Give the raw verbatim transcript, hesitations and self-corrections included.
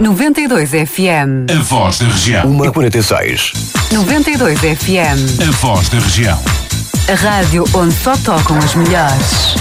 noventa e dois F M. A voz da região. uma e quarenta e seis. noventa e dois F M. A voz da região. A rádio onde só tocam as melhores.